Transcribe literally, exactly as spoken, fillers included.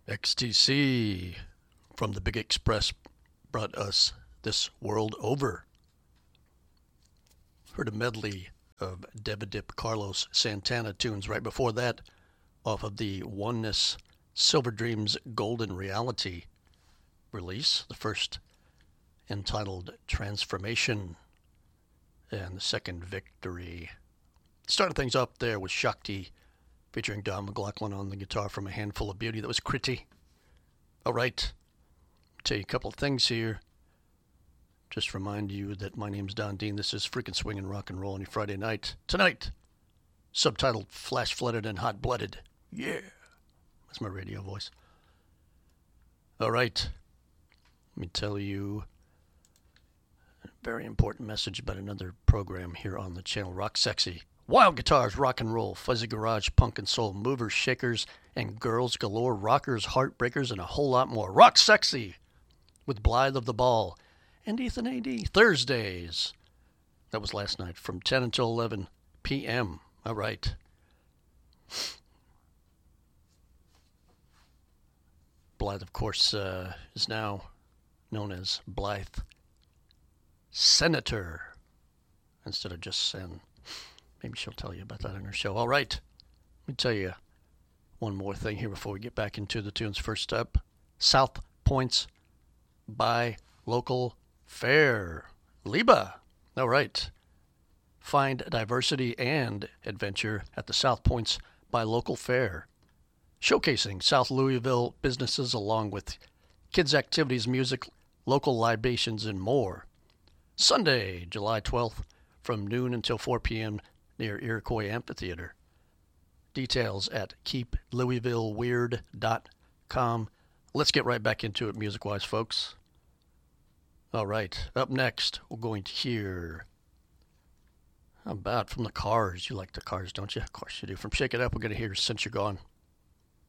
X T C from the Big Express brought us This World Over. Heard a medley of Devadip Carlos Santana tunes right before that off of the Oneness Silver Dreams Golden Reality release. The first entitled Transformation and the second Victory. Started things up there with Shakti featuring Don McLaughlin on the guitar from A Handful of Beauty. That was Kriti. All right. I'll tell you a couple of things here. Just remind you that my name's Don Dean. This is Freakin' Swingin' Rock and Roll any Friday night. Tonight, subtitled Flash Flooded and Hot Blooded. Yeah. That's my radio voice. All right. Let me tell you a very important message about another program here on the channel, Rock Sexy. Wild guitars, rock and roll, fuzzy garage, punk and soul, movers, shakers, and girls galore, rockers, heartbreakers, and a whole lot more. Rock Sexy with Blythe of the Ball and Ethan A D. Thursdays. That was last night from ten until eleven p.m. All right. Blythe, of course, uh, is now known as Blythe Senator instead of just Sen. Maybe she'll tell you about that on her show. All right. Let me tell you one more thing here before we get back into the tunes. First up, South Points by Local Fair. Liba. All right. Find diversity and adventure at the South Points by Local Fair, showcasing South Louisville businesses along with kids' activities, music, local libations, and more. Sunday, July twelfth, from noon until four p.m. near Iroquois Amphitheater. Details at keep louisville weird dot com. Let's get right back into it music-wise, folks. All right, up next, we're going to hear, how about from the Cars? You like the Cars, don't you? Of course you do. From Shake It Up, we're going to hear Since You're Gone.